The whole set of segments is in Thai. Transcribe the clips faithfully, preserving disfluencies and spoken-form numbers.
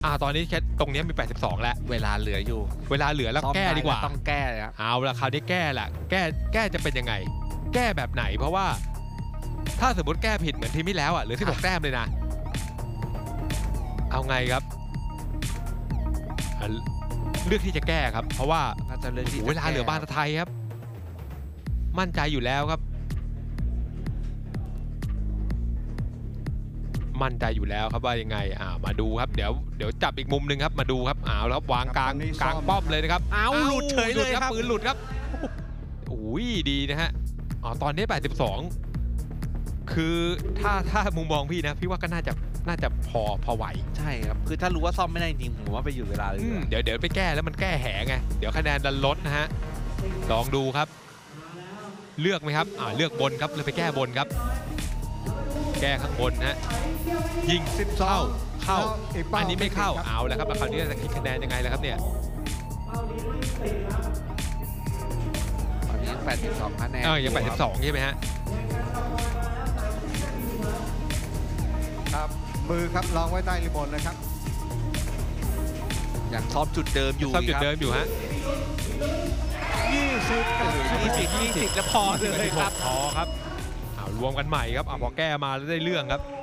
อ่าตอนนี้แค่ตรงนี้มีแปดสิบสองแล้วเวลาเหลืออยู่เวลาเหลือแล้วแก้ดีกว่าต้องแก้เลยครับเอาละคราวนี้แก้ละแก้แก้จะเป็นยังไงแก้แบบไหนเพราะว่าถ้าสมมติแก้ผิดเหมือนทีมที่แล้วอ่ะเหลือที่หกแต้มเลยนะเอาไงครับเลือกที่จะแก้ครับเพราะว่าน่าจะเลือกที่เวลาเหลือบ้านไทยครับมั่นใจอยู่แล้วครับมั่นใจอยู่แล้วครับว่ายังไงอ่ามาดูครับเดี๋ยวเดี๋ยวจับอีกมุมหนึ่งครับมาดูครับอ้าวแล้ววางกลางกลางป้อมเลยนะครับอ้าวหลุดเฉยเลยครับปืนหลุดครับอุ้ยดีนะฮะอ๋อตอนนี้แปดสิบสองคือถ้าถ้ามุมมองพี่นะพี่ว่าก็น่าจะน่าจะพอพอไหวใช่ครับคือถ้ารู้ว่าซ่อมไม่ได้จริงผมว่าไปอยู่เวลาเลยเดี๋ยวเดี๋ยวไปแก้แล้วมันแก้แหงไงเดี๋ยวคะแนนดันลดนะฮะลองดูครับเลือกไหมครับอ่าเลือกบนครับเลยไปแก้บนครับแก้ข้างบนนะยิงสิบเข้าเข้าอันนี้ไม่เข้าเอาแล้วครับคราวนี้จะคิดคะแนนยังไงแล้วครับเนี่ยตอนนี้แปดสิบสองคะแนนเออยังแปดสิบสองใช่ไหมฮะครับมือครับลองไว้ใต้รีโมทนะครับยังซ้อมจุดเดิมอยู่ซ้อมจุดเดิมอยู่ฮะยี่สิบยี่สิบยี่สิบแล้วพอเลยครับพอครับเอารวมกันใหม่ครับเอาพอแก้มาแล้วได้เรื่องครับ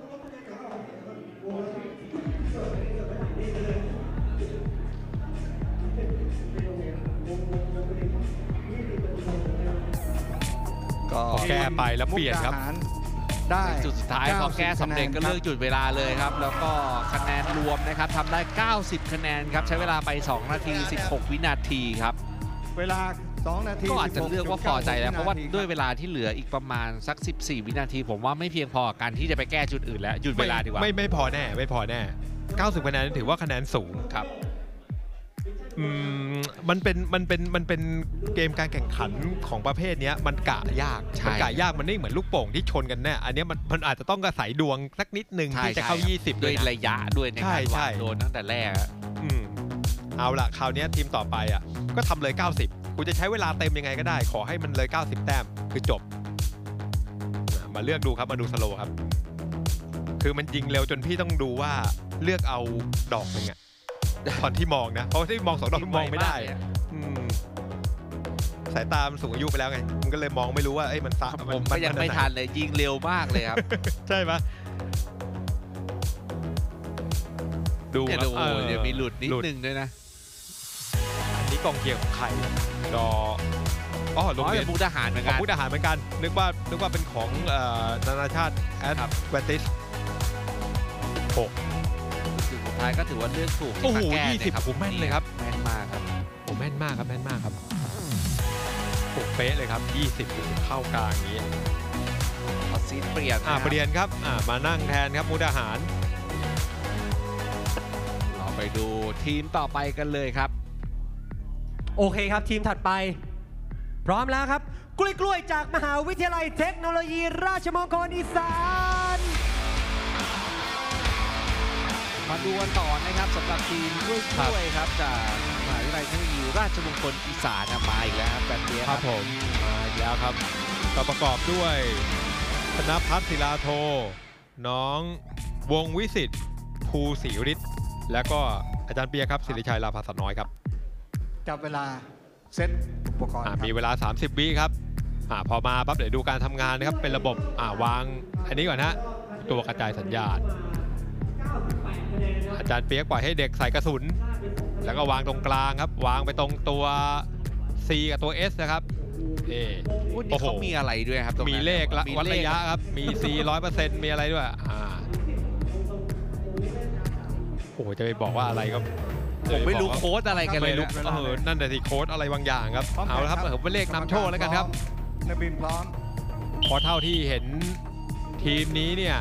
ก็แก้ไปแล้วเปลี่ยนครับได้จุดสุดท้ายพอแก้สำเร็จก็เลือกจุดเวลาเลยครับแล้วก็คะแนนรวมนะครับทำได้เก้าสิบคะแนนครับใช้เวลาไปสองนาทีสิบหกวินาทีครับเวลาสองนาทีก็อาจจะเลือกว่าพอใจแล้วเพราะว่าด้วยเวลาที่เหลืออีกประมาณสักสิบสี่วินาทีผมว่าไม่เพียงพอการที่จะไปแก้จุดอื่นแล้วหยุดเวลาดีกว่าไม่ไม่พอแน่ไม่พอแน่เก้าสิบคะแนนถือว่าคะแนนสูงครับอืมมันเป็นมันเป็นมันเป็นเกมการแข่งขันของประเภทนี้มันกะยากมันกะยากมันไม่เหมือนลูกโป่งที่ชนกันแน่อันนี้มันมันอาจจะต้องอาศัยดวงสักนิดนึงที่จะเข้ายี่สิบด้วยระยะด้วยในการวางโดนตั้งแต่แรกอืมเอาละคราวนี้ทีมต่อไปอ่ะก็ทำเลยเก้าสิบกูจะใช้เวลาเต็มยังไงก็ได้ขอให้มันเลยเก้าสิบแต้มคือจบมาเลือกดูครับมาดูสโลครับคือมันยิงเร็วจนพี่ต้องดูว่าเลือกเอาดอกนึงอ่ะตอนที่มองนะเพราะที่มองสองดอกมองไม่ได้สายตามันสูงอายุไปแล้วไงมันก็เลยมองไม่รู้ว่าไอ้มันซะผมก็ยังไม่ทันเลยยิงเร็วมากเลยครับใช่ไหมดูครับเดี๋ยวมีหลุดนิดนึงด้วยนะอันนี้กองเคียงของใครดออ๋อโรงเรียนมุกดาหารเหมือนกันมุกดาหารเหมือนกันนึกว่านึกว่าเป็นของนานาชาติแอตแวนติสหกสุดท้ายก็ถือว่าเลือกถูกโอ้โหยี่สิบผมแม่นเลยครับแม่นมากครับผมแม่นมากครับแม่นมากครับโอ้เป๊ะเลยครับยี่สิบเข้ากลางนี้พอซีนเปลี่ยนอ่าเปลี่ยนครับอ่ามานั่งแทนครับมุกดาหารเราไปดูทีมต่อไปกันเลยครับโอเคครับทีมถัดไปพร้อมแล้วครับกล้วยกล้วยจากมหาวิทยาลัยเทคโนโลยีราชมงคลอีสานมาดูกันต่อนะครับสำหรับทีมกล้วยกล้วยครับจากมหาวิทยาลัยเทคโนโลยีราชมงคลอีสานมาอีกแล้วครับแบบนี้ครับผมมาอีกแล้วครับก็ประกอบด้วยธนพัฒน์ศิลาโทน้องวงวิสิทธิ์ภูศรีฤทธิ์และก็อาจารย์เปียครับศิริชัยลาภาษาน้อยครับจับเวลาเซตอุปกรณ์มีเวลาสามสิบวิครับอ่าพอมาปั๊บเดี๋ยวดูการทำงานนะครับเป็นระบบอ่าวางอันนี้ก่อนฮะตัวกระจายสัญญาณอาจารย์เปียกปล่อยให้เด็กใส่กระสุนแล้วก็วางตรงกลางครับวางไปตรงตัว C กับตัว S นะครับเอโอ้โหมีอะไรด้วยครับมีเลขวัดระยะครับมี C ร้อยเปอร์เซ็นต์มีอะไรด้วยอ่าโอ้โหจะไปบอกว่าอะไรก็ผมไม่รู้โค้ดอะไรกันเลยนะเออนั่นแต่ที่โค้ดอะไรบางอย่างครับเอาละครับผมเป็นเลขนำโชคแล้วกันครับนบินพร้อมพอเท่าที่เห็นทีมนี้เนี่ย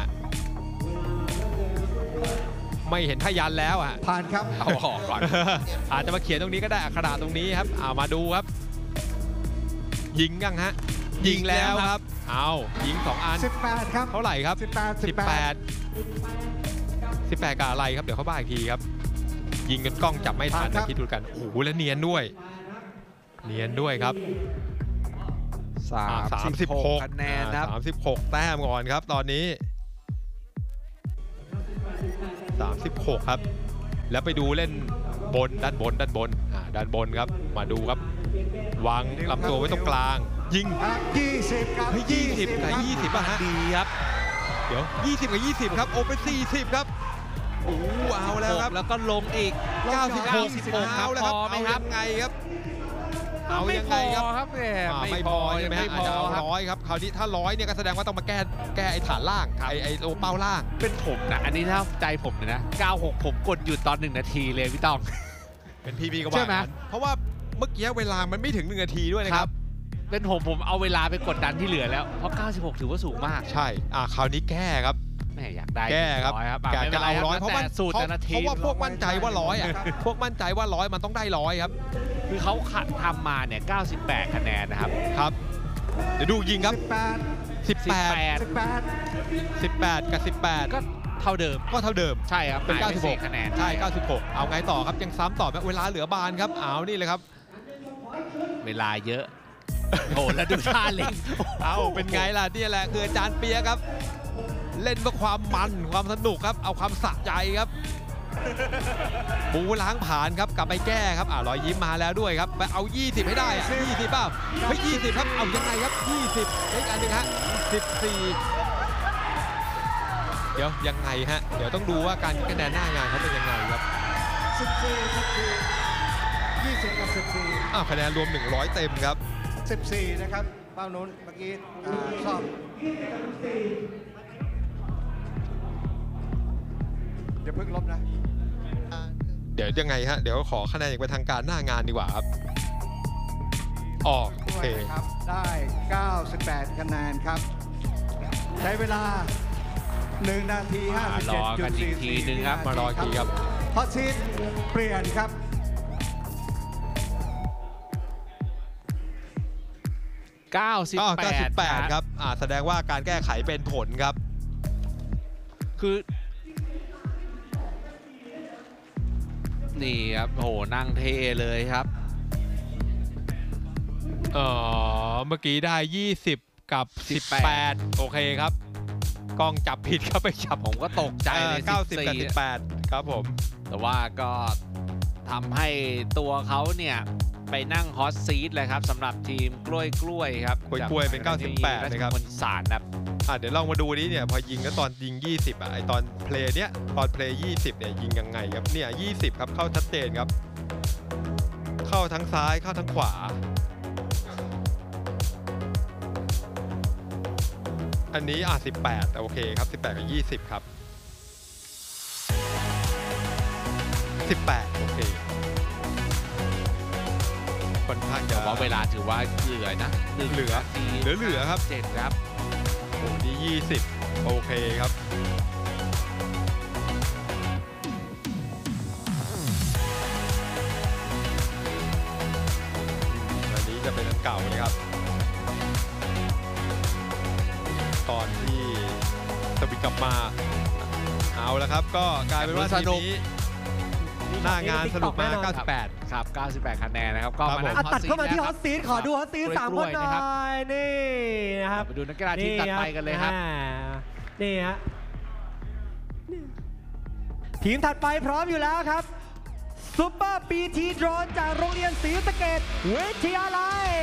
ไม่เห็นพยัญชนะแล้วอ่ะผ่านครับเอาออกก่อนอาจจะมาเขียนตรงนี้ก็ได้อักขระตรงนี้ครับเอามาดูครับยิงยังฮะยิงแล้วครับเอายิงสองอันสิบแปดครับเท่าไหร่ครับสิบแปดสิบแปด สิบแปดกับอะไรครับเดี๋ยวเขาบ้าอีกทีครับยิงกันกล้องจับไม่ทันนะคิดดูกันโอ้โหแล้วเนียนด้วยเนียนด้วยครับสามสิบหกคะแนนครับสามสิบหกแต้มก่อนครับตอนนี้สามสิบหกครับแล้วไปดูเล่นบนด้านบนด้านบนอ่าด้านบนครับมาดูครับวางลำตัวไว้ตรงกลาง ยิงยี่สิบครับเฮ้ยยี่สิบกับยี่สิบป่ะฮะดีครับเดี๋ยวยี่สิบกับยี่สิบครับโอเป็นสี่สิบครับโอ้เอาแล้วครับแล้วก็ลงอีกเก้าสิบหกเก้าสิบหกเอาแล้วครับพอไหมเอาครัยับงไงครับ เอาไม่ยังพไงอครับครับแหมอ่าไม่พอใช่ไหมฮะไม่อาจพจะอเอาครับร้อยครับคราวนี้ถ้าร้อยเนี่ยก็แสดงว่าต้องมาแก้แก้ไอ้ฐานล่างครับไอ้ไอ้ตัวเป้าล่างเป็นผมนะอันนี้ถ้าใจผมเลยนะเก้าหกผมกดหยุดตอนหนึ่งนาทีเลยพี่ต้องเป็นพีบีก็ใช่ว่าไหมงั้นเพราะว่าเมื่อกี้เวลามันไม่ถึงหนึ่งนาทีด้วยนะครับเป็นผมผมเอาเวลาไปกดดันที่เหลือแล้วเพราะเก้าสิบหกถือว่าสูงมากใช่อ่าคราวนี้แก้ครับแม่อยากได้แก้ครับอยครับแกไม่ป็จะนไรเอาคบร้อยเพราะแต่มันสูตรแต่ละเพทีราะว่าพวกมั่นใจว่าร้อยอ่ะครับพวกมั่นใจว่าร้อยมันต้องได้ร้อยครับคือเขาขัดทำมาเนี่ยเก้าสิบแปดคะแนนนะครับครับ เดี๋ยวดูยิงครับสิบแปดสิบแปดสิบแปดสิบแปดกับสิบแปดก็เท่าเดิมก็เท่าเดิมใช่ครับเป็นหยไสี่เก้าสิบหกคะแนนใช่เก้าสิบหกเอาไงต่อครับยังซ้ำต่อไหมเวลาเหลือบานครับเอานี่เลยครับเวลาเยอะโอ้แล้วดูท่าเล่นเอาเป็นไงล่ะนี่แหละคืออาจารย์เปียครับ เล่นเพื่อความมันความสนุกครับ เอาความสะใจครับปูล้างผ่านครับกลับไปแก้ครับอ่ารอยยิ้มมาแล้วด้วยครับไปเอายี่สิบให้ได้อ่ะยี่สิบเปล่าเฮ้ยยี่สิบครับเอายังไงครับยี่สิบได้อีกอันหนึงฮะสิบสี่เดี๋ยวยังไงฮะเดี๋ยวต้องดูว่าการคิดคะแนนหน้างานเขาเป็นยังไงครับสิบสี่สิบสี่ยี่สิบกับสิบสี่อ้าวคะแนนรวมหนึ่งร้อยเต็มครับสิบสี่นะครับเป้านู้นเมื่อกี้อ่าซ่อมอย่าเพิ่งลบนะเดี๋ยวยังไงฮะเดี๋ยวขอคะแนนอย่างเป็นทางการหน้างานดีกว่าครับออกโอด้วยเคนะครับได้ เก้าสิบแปด คะแนนครับ ใช้เวลาหนึ่งนาทีห้าสิบรเจ็ดอจุกัดนอีสี่กทีสี่นึงครับมารออีกทีครับฮอตซีทเปลี่ยนครับเก้าสิบก็แปดเก้าสิบแปดครับอ่าแสดงว่าการแก้ไขเป็นผลครับคือนี่ครับโอ้โหนั่งเท่เลยครับเออเมื่อกี้ได้ ยี่สิบ กับ สิบแปด โอเคครับ กล้องจับผิดครับไปจับผมก็ตกใจเลยเก้าสิบกับสิสิบบ สี่แปดครับผมแต่ว่าก็ทำให้ตัวเขาเนี่ยไปนั่งฮอตซีทเลยครับสำหรับทีมกล้วยกล้วยครับกล้วยกล้วยเป็นเก้าสิบแปดนะครับราชมงคลอีสานครับอ่ะเดี๋ยวลองมาดูนี้เนี่ยพอยิงแล้วตอนยิง ยี่สิบอ่ะไอตอนเพลย์เนี้ยตอนเพลย์ยี่สิบเนี่ยยิงยังไงครับเนี่ยยี่สิบครับเข้าชัดเจนครับ เข้าทั้งซ้ายเข้าทั้งขวา อันนี้อ่ะสิบแปดโอเคครับสิบแปดกับยี่สิบครับสิบแปดโอเคค่อนข้างจะแต่ว่าเวลาถือว่าเหลือนะหนึ่งเหลือนาทีเหลือๆครับเจ็ดครับโอ้นี่ยี่สิบโอเคครับอันนี้จะเป็นอันเก่านะครับ ตอนที่สวิงกลับมา เอาแล้วครับ ก็กลายเป็นว่าสทีมนุกนี้หน้างานสรุปมาแน่นอนเก้าสิบแปดครับ เก้าสิบแปด คะแนนนะครับ ก็ครับมานั่งผมอ่ะตัดเข้ามาที่ฮอตซีทขอดูฮอตซีทกล้วยๆสามคนหน่นะครับอยนี่นะครับไปดูนักกีฬาทีมตัดไปกันเลยครับอ่านี่ฮะทีมถัดไปพร้อมอยู่แล้วครับซุปเปอร์ปีทีโดรนจากโรงเรียนศรีสะเกษวิทยาลัย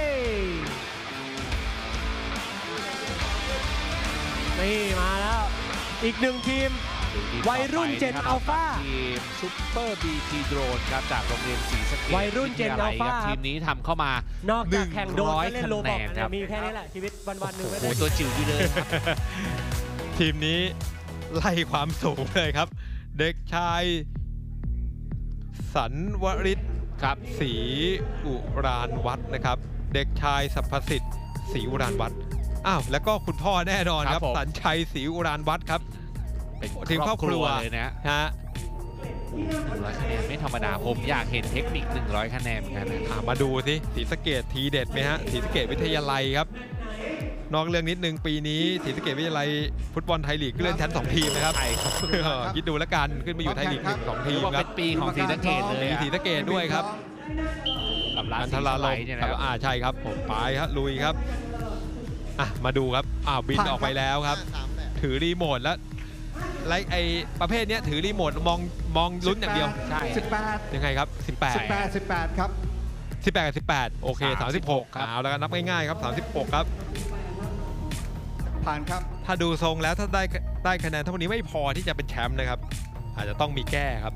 นี่มาแล้วอีกหนึ่งทีม วัยรุ่นเจนอัลฟาทีมซุปเปอร์บีทีโดรนครับจากโรงเรียนศรีสะเกษวัยรุ่นเจนอัลฟาวิทยลัยครับทีมนี้ทำเข้ามานอกจากแข่งโดรนก็เล่นโลบอกคะแนนครับมีแค่นี้แหละชีวิตวันๆหนึ่งไม่โอ้ได้โหตัวจิ๋วอยู่เลยครับทีมนี้ไล่ความสูงเลยครับ เด็กชาย สันวริศครับศรีอุรานวัฒน์นะครับ เด็กชายสัพพสิทธิ์ศรีอุรานวัฒน์อ้าวแล้วก็คุณพ่อแน่นอนคครัรับบผมสัญชัยศรีอุรานวัฒน์ครับเป็นทีมครอบครัวเลยนะฮะหนึ่งร้อยคะแนนไม่ธรรมดาผมอยากเห็นเทคนิคหนึ่งร้อยคะแนนเหมือนกันนะอ่ะมาดูสิศรีสะเกษทีเด็ดไหมฮะศรีสะเกษวิทยาลัยครับ นอกเรื่องนิดนึงปีนี้ศรีสะเกษวิทยาลัยฟุตบอลไทยลีกขึ้นเล่นชั้นสองทีมนะครับใช่ครับเออคิดดูแล้วกันขึ้นมาอยู่ไทยลีกหนึ่งสองทีถือมว่าคเป็รับนปีของศรีสะเกษเลยมีอะศรีสะเกษด้วยครับกับราอันศีทสราลไลมด์เนี่ยคนะรับครับอ่าใช่ครับผมไปครับลุยครับอ่ะมาดูครับอ้าวบินผ่านครับออกไปแล้วครับ ถือรีโมทแล้วไลไอประเภทเนี้ยถือรีโมทมองมองลุ้นอย่างเดียวใช่สิบแปดยังไงครับ สิบแปดสิบแปดสิบแปดครับสิบแปดกับสิบแปดโอเคสามสิบหกสามสิบหกครับเอาแล้วกันนับง่ายๆครับสามสิบหกครับผ่านครับถ้าดูทรงแล้วถ้าได้ได้คะแนนเท่านี้ไม่พอที่จะเป็นแชมป์นะครับ อาจจะต้องมีแก้ครับ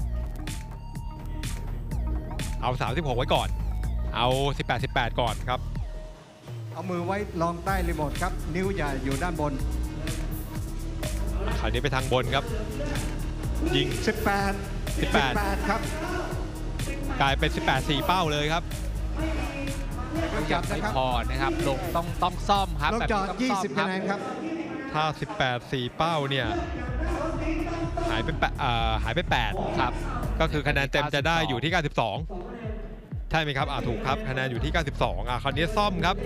เอา สามสิบหก ไว้ก่อน เอา สิบแปด สิบแปด ก่อนครับเอามือไว้รองใต้รีโมทครับ นิ้วอย่าอยู่ด้านบนคราวนี้ไปทางบนครับ ยิงสิบแปดสิบแปดครับกลายเป็น สิบแปด สี่ เป้าเลยครับลูกจับไม่นะครับพอนะครับลงต้องต้องซ่อมครับลูกแบบจอดนี้ต้องยี่ซ่อมสิบครัคะบแนนครับถ้า สิบแปด สี่ เป้าเนี่ยหายไปแปดอ่าหายไปแปดครับก็คือคะแนนเต็มจะได้อยู่ที่ เก้าสิบสอง ใช่ไหมครับอ่าถูกครับคะแนนอยู่ที่ เก้าสิบสอง อ่าคราวนี้ซ่อมครับ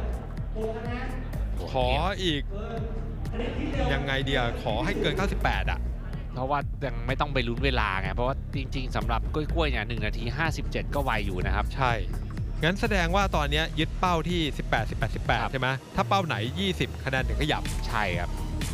ขออีกยังไงเดียขอให้เกิน เก้าสิบแปด อ่ะเพราะว่ายังไม่ต้องไปลุ้นเวลาไงเพราะว่าจริงๆสำหรับกล้วยๆเนี่ยหนึ่งนาทีห้าสิบเจ็ดก็ไวอยู่นะครับใช่ งั้นแสดงว่าตอนนี้ยึดเป้าที่ สิบแปด สิบแปด สิบแปดครับใช่ไหมถ้าเป้าไหน ยี่สิบ คะแนนถึงขยับใช่ครับ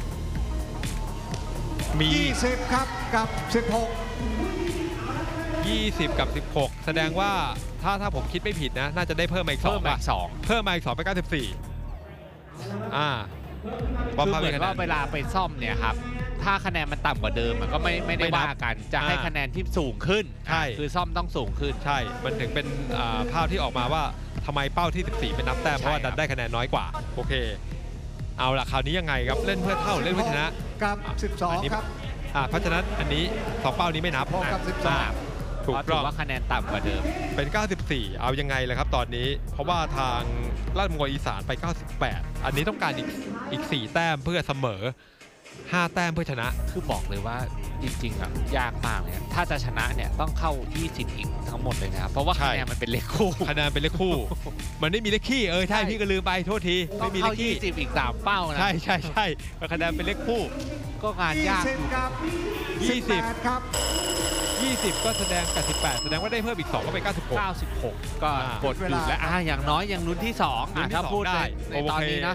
มียี่สิบครับกับสิบหกยี่สิบ กับ สิบหก แสดงว่าถ้าถ้าผมคิดไม่ผิดนะ น่าจะได้เพิ่มมาอีกสอเพิ่งมมาป่ะอีกสองเพิ่มมาอีกสองเป็นเก้าสิบสี่อ่าคือเหมือนว่าเวลาไปซ่อมเนี่ยครับถ้าคะแนนมันต่ำกว่าเดิมมันก็ไม่ไม่ได้ไม่นับว่ากันจะให้อ่าคะแนนที่สูงขึ้นใช่คือซ่อมต้องสูงขึ้นใช่ มันถึงเป็นอ่าภาพที่ออกมาว่าทำไมเป้าที่ สิบสี่ เป็นนับแต้มเพราะว่าใช่ครัดับนได้คะแนนน้อยกว่า โอเค เอาล่ะคราวนี้ยังไงครับ เล่นเพื่อเท่า เล่นเพื่อชนะกับสิบสองนนี้ครับอ่าเพราะฉะนั้นอันนี้สองเป้านี้ไม่นับพอกับสิบสองอ่าถูกเพราะต้ถืออง ว่าคะแนนต่ำกว่าเดิมเป็น เก้าสิบสี่ เอายังไงเลยครับตอนนี้ เพราะว่าทางราชมงคลอีสานไป เก้าสิบแปด อันนี้ต้องการอีกอีก สี่ แต้มเพื่อเสมอ ห้า แต้มเพื่อชนะคือบอกเลยว่าจริงๆอ่ะยากมากเลยนะถ้าจะชนะเนี่ยต้องเข้ายี่สิบอีกทั้งหมดเลยนะครับเพราะว่าใช่คะแนนมันเป็นเลขคู่คะแนนเป็นเลขคู่ มันไม่มีเลขขี้เออใช่ใช่พี่ก็ลืมไปโทษทีต้อไม่งมีเลเข้าขขี้ยี่สิบอีกสามเป้านะใช่ใช่ใช่คะแนนเป็นเลขคู่ก็งานยี่ยากสิบครับยี่สิบแปดครับยี่สิบ ก็แสดงกับสิบแปดแสดงว่าได้เพิ่มอีกสองก็เป็นเก้าสิบหกเก้าสิบหกก็อ่ากดอยู่และอ่ะอย่างน้อยยังลุ้นที่สองลุ้อ่ะนที่ถ้าสองพูดได้ในในตอนโอเคนี้นะ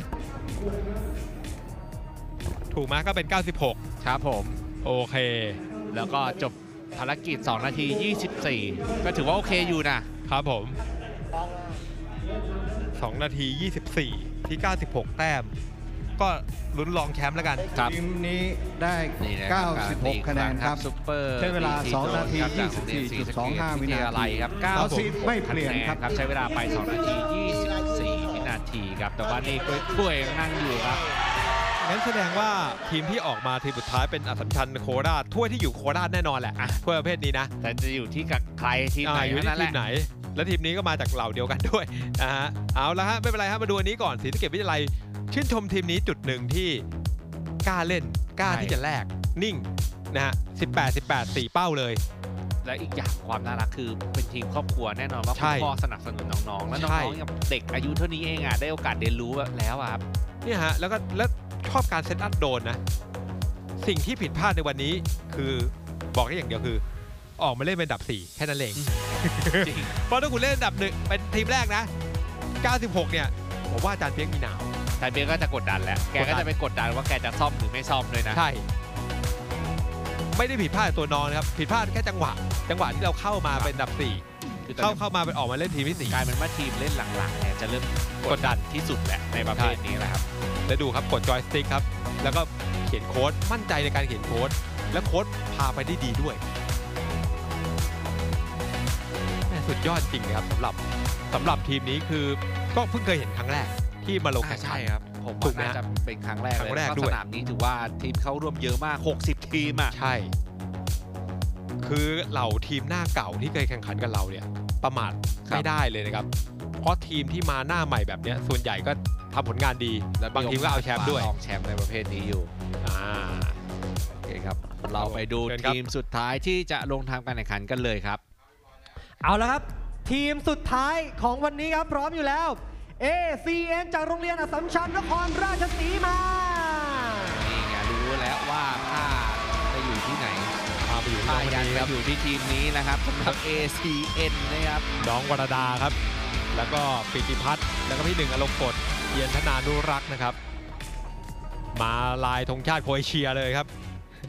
ถูกไหมก็เป็น เก้าสิบหกครับผมโอเคแล้วก็จบภารกิจสองนาทียี่สิบสี่ ก็ถือว่าโอเคอยู่นะครับผม สอง นาที ยี่สิบสี่ ที่ เก้าสิบหก แต้ม ก็ลุ้นรองแชมป์แล้วกันครับทีมนี้ได้นี่นะเก้าสิบหก คะแนนครับซุปเปอร์ใช้เวลาบีสองนาทีครับยี่สิบสี่จุดสองห้า วินาทีอะไรครับเก้าเอาสิสิบไม่เปลี่ยนครับครับใช้เวลาไปสองนาทียี่สิบสี่ วินาทีครับแต่ว่านี่กล้วยยังนั่งอยู่ครับงั้นแสดงว่าทีมที่ออกมาทีมสุดท้ายเป็นอัสสัมชัญโคราชถ้วยที่อยู่โคราชแน่นอนแหละอ่ะถ้วยประเภทนี้นะแต่จะอยู่ที่กับใครทีมไหนอ่าอยู่เท่าที่นั้นแหละทีมไหน และทีมนี้ก็มาจากเหล่าเดียวกันด้วยนะฮะเอาละฮะไม่เป็นไรฮะมาดูอันนี้ก่อนศรีสะเกษวิทยาลัยชื่นชมทีมนี้จุดหนึ่งที่กล้าเล่นกล้าที่จะแลกนิ่งนะฮะสิบแปด สิบแปด สี่เป้าเลยและอีกอย่างความน่ารักคือเป็นทีมครอบครัวแน่นอนว่าใช่คุณพ่อสนับสนุนน้องๆ แล้วน้ใช่องๆกับเด็กอายุเท่านี้เองอ่ะได้โอกาสเรียนรู้แล้วอะครับเนี่ยฮะแล้วก็แล้วชอบการเซตอัพโดรนนะ สิ่งที่ผิดพลาดในวันนี้คือบอกได้อย่างเดียวคือ ออกมาเล่นเป็นอันดับสี่แค่นั้นเองจริงเพราะถ้าคุณเล่นอันดับหนึ่งเป็นทีมแรกนะ เก้าสิบหก เนี่ยผมว่าอาจารย์เปียกมีหนาวแต่เบียร์ก็จะกดดันแหละแกกดดัก็นจะไปกดดันว่าแกจะซ่อมหรือไม่ซ่อมด้วยนะใช่ ไม่ได้ผิดพลาดตัวน้องนะครับ ผิดพลาดแค่จังหวะ จังหวะที่เราเข้ามาเป็นอันดับสี่คือตอนเข้านี้เข้ามาเป็นออกมาเล่นทีมที่สี่กลายเป็นว่าทีมเล่นหลังๆเนี่ยจะเริ่มกดดันที่สุดแหละในประเภทนี้แหละครับแล้วดูครับกดจอยสติ๊กครับ แล้วก็เขียนโค้ดมั่นใจในการเขียนโค้ดและโค้ดพาไปได้ดีด้วยแม่สุดยอดจริงนะครับสำหรับสำหรับทีมนี้คือก็เพิ่งเคยเห็นครั้งแรกที่มาลงแข่งขันครับผมถูว่ากไหมน่าจะเป็นครั้งแรกครั้เลยงแรกแล้วด้ก็วยสนามนี้ถือว่าทีมเข้าร่วมเยอะมากหกสิบทีมอ่ะใช่ คือเหล่าทีมหน้าเก่าที่เคยแข่งขันกับเราเนี่ยประมาทครับไม่ได้เลยนะครับ เพราะทีมที่มาหน้าใหม่แบบเนี้ยส่วนใหญ่ก็ทำผลงานดีและบางทีมก็เอาแชมป์ด้วยรองแชมป์ในประเภทนี้อยู่อ่าโอเคครับ เราไปดูเชิญครับทีมสุดท้ายที่จะลงทำการแข่งขันกันเลยครับเอาละครับ ทีมสุดท้ายของวันนี้ครับ พร้อมอยู่แล้ว เอ ซี เอ็น จากโรงเรียนอัสสัมชัญนครราชสีมานี่ไงรู้แล้วว่าถ้าจะอยู่ที่ไหนพาไปอยู่ที่ถ้าน้องคนยันนี้ไปครับอยู่ที่ทีมนี้นะครับสำหรับ เอ ซี เอ็น นะครับน้องวรดาครับ แล้วก็ปิติพัฒน์แล้วก็พี่หนึ่งอารมณ์กฎเยียนธนานุรักษ์นะครับ มาลายธงชาติโครเอเชียเลยครับ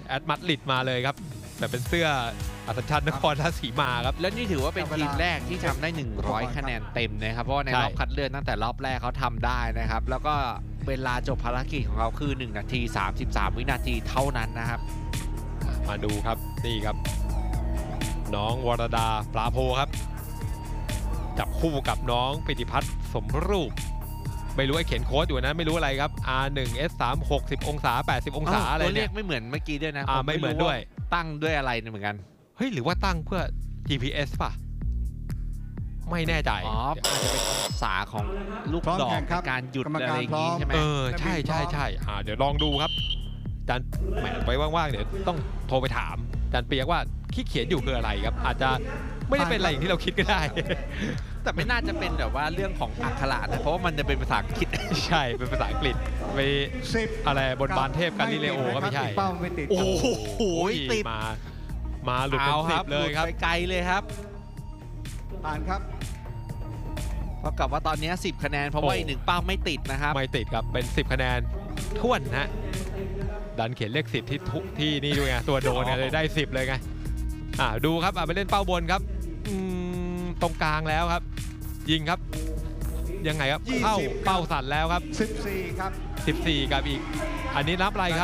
แอดมัดลิดมาเลยครับแต่เป็นเสื้ออัศชันนครราชสีมาครับแล้วนี่ถือว่าเป็นทีมแรกที่ทำได้ หนึ่งร้อย คะแนนเต็มนะครับ เพราะว่าในใช่รอบคัดเลือกตั้งแต่รอบแรกเขาทำได้นะครับ แล้วก็เวลาจบภารกิจของเขาคือ หนึ่ง นาที สามสิบสาม วินาทีเท่านั้นนะครับมาดูครับนี่ครับ น้องวรดาปลาโพครับจับคู่กับน้องปิติพัฒน์สมรูป ไม่รู้ไอ้เขียนโค้ดอยู่นะไม่รู้อะไรครับ อาร์ หนึ่ง เอส สาม หกสิบ องศา แปดสิบ องศาอะไรตัวเลเนี่ขยไม่เหมือนเมื่อกี้ด้วยนะอ่าผไม่เหมือนรู้ด้วยาตั้งด้วยอะไรเหมือนกันเฮ้ยหรือว่าตั้งเพื่อ จี พี เอส ป่ะ ไม่แน่ใจอ๋ออาจจะเป็นองศาของลูกพร้อมดอกแข่งครับในการหยุดกรรมอะไรการอย่างพร้องี้มใช่ไหมเออใช่ใช่ใช่อ่าเดี๋ยวลองดูครับอาจารย์แหมไปว่างๆเดี๋ยวต้องโทรไปถามอาจารย์เปียกว่าที่เขียนอยู่คืออะไรครับ อาจจะไม่ได้เป็นอะไรอย่างที่เราคิดก็ได้แต่ไม่น่าจะเป็นแบบว่าเรื่องของอักขระนะเพราะว่ามันจะเป็นภาษาอังกฤษใช่เป็นภาษาอังกฤษไปสิบอะไรบนบานเทพกาลิเลโอก็ไม่ใช่เป้าไม่ติดโอ้ครับโหติดมา มาหลุดเป็เอานคสิรับบ เลยครับหลุดไปไกลเลยครับผ่านครับเท่ากับว่าตอนนี้สิบคะแนนเพราะว่าโอ้อีกหนึ่งเป้าไม่ติดนะครับไม่ติดครับ เป็น สิบ คะแนนท้วนนะดันเขียนเลขสิบที่ทุที่นี่ด้วยไง ตัวโดนเนี่ยเลยได้ สิบ เลยไง อ่าดูครับอ่าไปเล่นเป้าบนครับอืมตรงกลางแล้วครับ ยิงครับ ยังไงครับยี่สิบเข้าครับเป้าสั่นแล้วครับสิบสี่ครับสิบสี่ กับอีก อันนี้นับอะไรครับ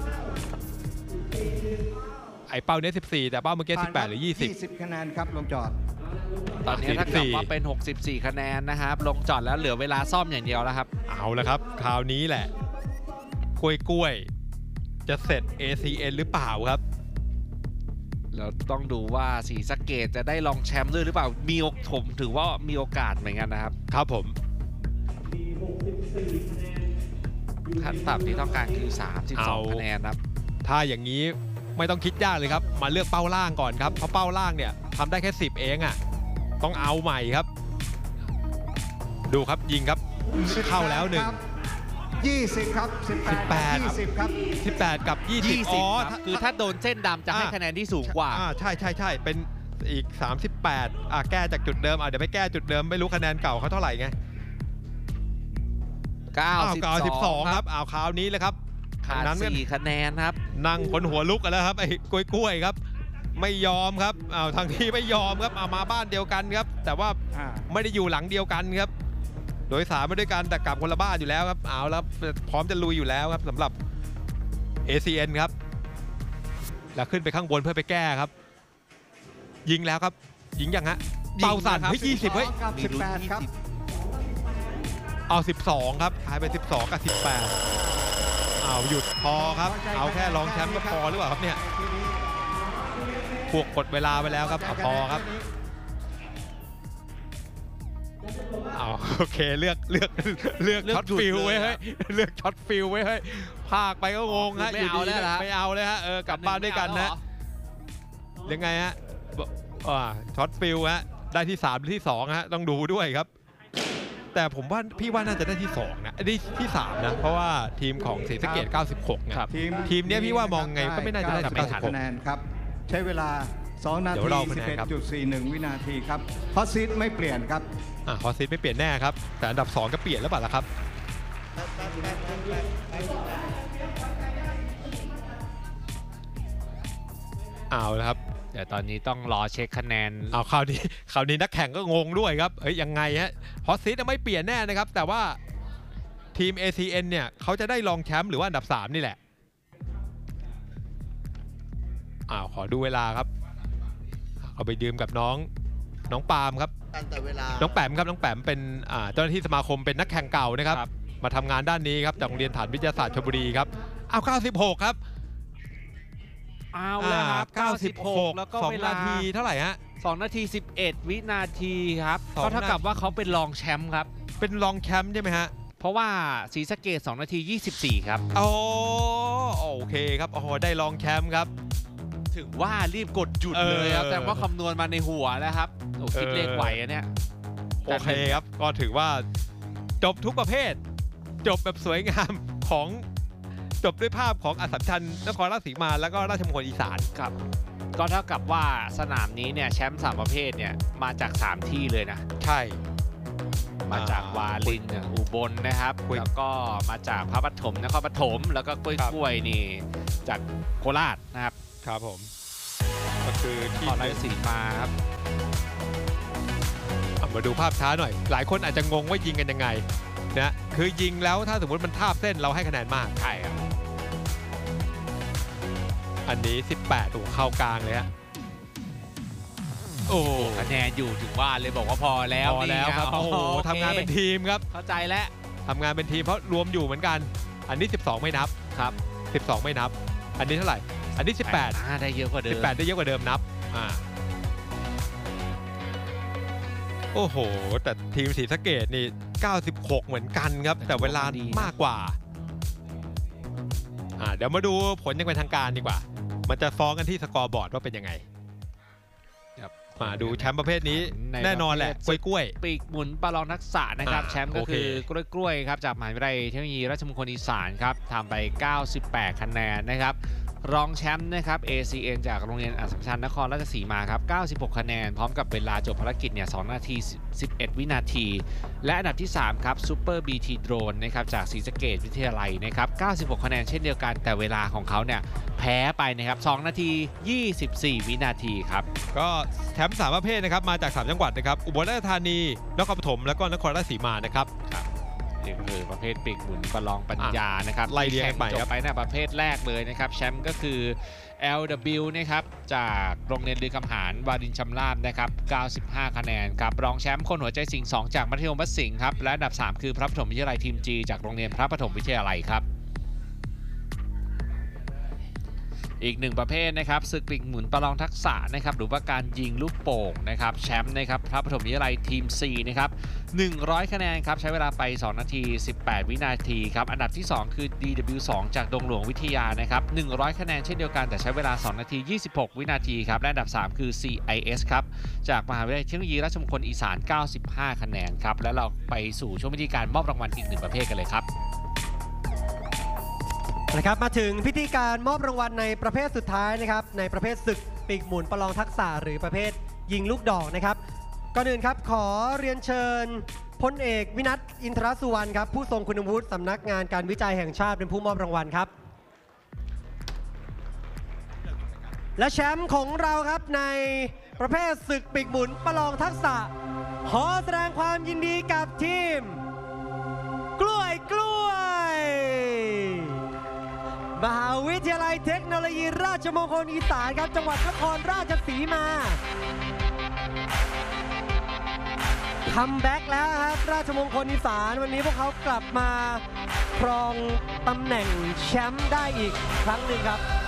ไอเป้าเนี้ยสิบสี่ แต่เป้าเมื่อกี้สิบแปดหรือยี่สิบยี่สิบคะแนนครับลงจอดตอนนี้ถ้าสี่กสิลับบ สี่ว่าเป็น หกสิบสี่ คะแนนนะครับ ลงจอดแล้วเหลือเวลาซ่อมอย่างเดียวแล้วครับเอาละครับ คราวนี้แหละ กล้วยกล้วยๆจะเสร็จ เอ ซี เอ็น หรือเปล่าครับเราต้องดูว่าศรีสะเกษจะได้รองแชมป์ด้วยหรือเปล่า มีโอกผมถือว่ามีโอกาสเหมือนกันนะครับครับผมขั้นต่ำที่ต้องการคือ สามสิบสองเอาคะแนนครับถ้าอย่างนี้ไม่ต้องคิดยากเลยครับ มาเลือกเป้าล่างก่อนครับ เพราะเป้าล่างเนี่ยทำได้แค่สิบเองอ่ะ ต้องเอาใหม่ครับ ดูครับยิงครับ เข้าแล้วหนึ่งยี่สิบครับสิบแปดสิบแปดยี่สิบครับสิบแปด กับ ยี่สิบยี่สิบอ๋อครับถ้าคือถ้าโดนเส้นดำจะให้อ่าคะแนนที่สูงกว่าอ่าใช่ใช่ใช่เป็นอีก สามสิบแปด อ่าแก้จากจุดเดิมอ่าเดี๋ยวไปแก้จุดเดิมไม่รู้คะแนนเก่าเขาเท่าไหร่ไงเก้าอ้าวสิบเก้าสิบสสออง งคครัรับ บอ้าวคราวนี้เลยครับขาดนั้นกันสี่คะแนนครับนั่งคนหัวลุกกันแล้วครับไอ้กล้วยกล้วยๆครับ ไม่ยอมครับอ้าวทางที่ไม่ยอมครับเอามาบ้านเดียวกันครับ แต่ว่าอ่าไม่ได้อยู่หลังเดียวกันครับ โดยสารมาด้วยกันแต่กลับคนละบ้านอยู่แล้วครับเอาแล้วพร้อมจะลุยอยู่แล้วครับสำหรับ เอ ซี เอ็น ครับ แล้วขึ้นไปข้างบนเพื่อไปแก้ครับ ยิงแล้วครับ ยิงยังฮะยิงเป่าสั่นนะครับเฮ้ยยี่สิบเฮ้ยกับมีสิบลุ้นแปดยี่ครับสิบเอาสิบสองครับหายไปสิบสองกับสิบแปดเอาหยุดพอครับ เอาแค่รองแชมป์ก็พอหรือเปล่าครับเนี่ยพวกกดเวลาไปแล้วครับเอาพอครับเอาโอเคเลือกเลือกเลือกเลือกช็อตหยุดฟิลไว้เลยเฮ้ยเลือกช็อตฟิลไว้เฮ้ยพากไปก็งงฮะไม่เอายู่ดีแล้วเหรอไม่เอาเลยฮะเออกลับบ้านด้วยกันนะยังไงฮะบอกอ่าช็อตฟิลฮะได้ที่สามหรือที่สองฮะต้องดูด้วยครับ แต่ผมว่าพี่ว่าน่าจะได้ที่สองนะได้ที่สามนะเพราะว่าทีมของศรีสะเกษเก้าสิบหกนะครับ ทีมเนี้ยพี่ว่ามองไงก็ไม่น่าจะได้เก้าสิบเก้าสิบหกคะแนนครับ ใช้เวลา สอง นาเดี๋ยทีวเราคะสิบแนนเอ็ดครับจุดสี่หนึ่ง วินาทีครับเพราะซีดไม่เปลี่ยนครับอ่ะพอซิดไม่เปลี่ยนแน่ครับ แต่อันดับสองก็เปลี่ยนแล้วเปล่าล่ะครับ เอาละครับเดี๋ยวตอนนี้ต้องรอเช็คคะแนนเอาคราวนี้คราวนี้นักแข่งก็งงด้วยครับเฮ้ยยังไงฮะพอซิดไม่เปลี่ยนแน่นะครับ แต่ว่าทีม เอ ซี เอ็น เนี่ยเขาจะได้รองแชมป์หรือว่าอันดับสามนี่แหละอ้าวขอดูเวลาครับเอาไปดื่มกับน้องน้องปาล์มครับตั้งแต่เวลาน้องแปมครับน้องแปมเป็นอ่าเจ้าหน้าที่สมาคมเป็นนักแข่งเก่านะครับครับมาทำงานด้านนี้ครับจากโรงเรียนฐานวิทยาศาสตร์ชลบุรีครับเอาเก้าสิบหกครับเอาแล้วครับเก้าสิบหกแล้วก็สองเวนาลาทีเท่าไหร่ฮะสองนาทีสิบเอ็ด วินาทีครับสองก็เท่ากับนาทีว่าเขาเป็นรองแชมป์ครับเป็นรองแชมป์ใช่ไหมฮะเพราะว่าศรีสะเกษสองนาทียี่สิบสี่ครับโอ้โอเคครับโอ้โหได้รองแชมป์ครับถึงว่ารีบกดหยุดเลยครับเออแต่ว่าคำนวณมาในหัวแล้วครับโอ้คิดเลขไหวอะเนี่ยโอเคครับก็ถือว่าจบทุกประเภท จบแบบสวยงามของจบด้วยภาพของอัสสัมชัญนครราชสีมาแล้วก็ราชมงคลอีสานครับ ก็เท่ากับว่าสนามนี้เนี่ยแชมป์สามประเภทเนี่ยมาจากสามที่เลยนะใช่มาจากวาลินอุบลนะครับกล้วยแล้วก็มาจากพระปฐมนครปฐมแล้วก็กล้วยครับกล้วยนี่จากโคราชนะครับครับผมก็คือนที่ครราชสีมาครับเอามาดูภาพช้าหน่อย หลายคนอาจจะงงว่ายิงกันยังไงนะคือยิงแล้วถ้าสมมติมันทาบเส้นเราให้คะแนนมากใช่ครับอันนี้สิบแปดโอ้โหเข้ากลางเลยฮะโอ้โหคะแนนอยู่ถึงว่าเลยบอกว่าพอแล้วพอแล้วครับนี่ไงโอ้โหโอเคทำงานเป็นทีมครับเข้าใจแล้วทำงานเป็นทีมเพราะรวมอยู่เหมือนกัน อันนี้สิบสองไม่นับครับสิบสองไม่นับ อันนี้เท่าไหร่ อันนี้สิบแปดอ่าได้เยอะกว่าเดิมสิบแปดได้เยอะกว่าเดิมนับอ่าโอ้โห แต่ทีมศรีสะเกษนี่เก้าสิบหกเหมือนกันครับ แต่เวลามากกว่าอ่าเดี๋ยวมาดูผลอยังเป็นทางการดีกว่า มันจะฟ้องกันที่สกอร์บอร์ดว่าเป็นยังไงครับมาดูแชมป์ประเภทนี้ในแน่นอนแหละประกเภทล้วยปีกหมุนประลองทักษะนะครับอ่าแชมป์ก็โอเคคือกล้วยกล้วยๆครับจากมหาวิทยาลัยเทคโนโลยีราชมงคลอีสานครับทำไป เก้าสิบแปด คะแนนนะครับรองแชมป์นะครับ เอ ซี เอ็น จากโรงเรียนอัสสัมชัญนครราชสีมาครับ เก้าสิบหก คะแนน พร้อมกับเวลาจบภารกิจเนี่ย สอง นาที สิบเอ็ด วินาที และอันดับที่ สาม ครับซูเปอร์บีทีโดรนนะครับจากศรีสะเกษวิทยาลัยนะครับ เก้าสิบหก คะแนนเช่นเดียวกันแต่เวลาของเขาเนี่ยแพ้ไปนะครับ สอง นาที ยี่สิบสี่ วินาทีครับๆก็แชมป์สามประเภทนะครับมาจากสามจังหวัดนะครับอุบลราชธานีนครปฐมแล้วก็นครราชสีมานะครับนี่ก็คือประเภทปีกหมุนประลองปัญญานะครับไล่เรียงกันไปที่ครับแข่จบไปในประเภทแรกเลยนะครับแชมป์ก็คือ แอล ดับเบิลยู นะครับจากโรงเรียนลือคำหารวารินชำราบนะครับ เก้าสิบห้า คะแนนครับรองแชมป์คนหัวใจสิงห์สองจากมัธยมวัดสิงห์ครับและอันดับ สาม คือพระปฐมวิทยาลัยทีม G จากโรงเรียนพระปฐมวิทยาลัยครับอีกหนึ่งประเภทนะครับศึกปีกหมุนประลองทักษะนะครับหรือว่าการยิงลูกโป่งนะครับแชมป์นะครับพระปฐมวิทยาลัยทีม C นะครับหนึ่งร้อย คะแนนครับใช้เวลาไป สอง นาที สิบแปด วินาทีครับอันดับที่ สอง คือ ดี ดับเบิลยู สอง จากดงหลวงวิทยานะครับหนึ่งร้อย คะแนนเช่นเดียวกันแต่ใช้เวลา สอง นาที ยี่สิบหก วินาทีครับและอันดับ สาม คือ ซี ไอ เอส ครับจากมหาวิทยาลัยเทคโนโลยีราชมงคลอีสาน เก้าสิบห้า คะแนนครับและเราไปสู่ช่วงพิธีการมอบรางวัลอีกหนึ่งประเภทกันเลยครับนะครับมาถึงพิธีการมอบรางวัลในประเภทสุดท้ายนะครับในประเภทศึกปีกหมุนประลองทักษะหรือประเภทยิงลูกดอกนะครับก่อนอื่นครับขอเรียนเชิญพลเอกวินัทอินทรสุวรรณครับผู้ทรงคุณวุฒิสำนักงานการวิจัยแห่งชาติเป็นผู้มอบรางวัลครับและแชมป์ของเราครับในประเภทศึกปีกหมุนประลองทักษะขอแสดงความยินดีกับทีมกล้วยกล้วยมหาวิทยาลัยเทคโนโลยีราชมงคลอีสานครับจังหวัดนครราชสีมาคัมแบ็กแล้วครับราชมงคลอีสานวันนี้พวกเขากลับมาครองตำแหน่งแชมป์ได้อีกครั้งหนึ่งครับ